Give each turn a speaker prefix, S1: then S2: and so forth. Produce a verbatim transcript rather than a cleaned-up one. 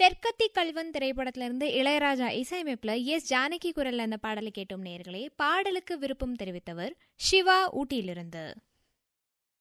S1: தெற்கத்தி கல்வன் திரைப்படத்திலிருந்து இளையராஜா இசையமைப்புல எஸ் ஜானகி குரல்ல அந்த பாடலை கேட்டோம் நேயர்களே. பாடலுக்கு விருப்பம் தெரிவித்தவர் சிவா ஊட்டியிலிருந்து.